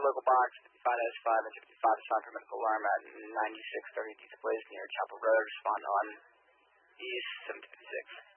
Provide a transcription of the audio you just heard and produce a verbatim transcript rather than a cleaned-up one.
local box, fifty-five dash five and fifty-five sign for medical alarm at ninety-six thirty displays near Chapel Road. Respond on East seven fifty-six.